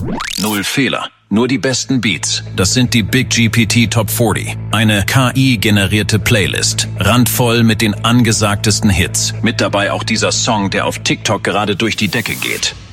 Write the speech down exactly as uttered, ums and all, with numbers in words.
Null Fehler, nur die besten Beats. Das sind die Big G P T Top vierzig. Eine K I-generierte Playlist, randvoll mit den angesagtesten Hits. Mit dabei auch dieser Song, der auf TikTok gerade durch die Decke geht.